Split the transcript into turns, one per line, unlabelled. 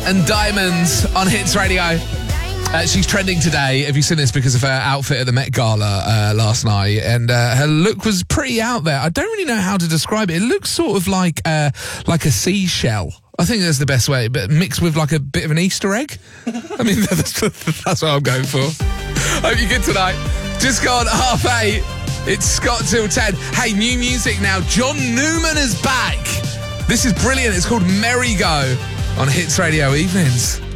and Diamonds on Hits Radio. She's trending today. Have you seen this? Because of her outfit at the Met Gala last night, and her look was pretty out there. I don't really know how to describe it. It looks sort of like a seashell. I think that's the best way, but mixed with like a bit of an Easter egg. I mean, that's what I'm going for. Hope you're good tonight. Just gone 8:30. It's Scott till 10. Hey, new music now. John Newman is back. This is brilliant. It's called Merry Go on Hits Radio Evenings.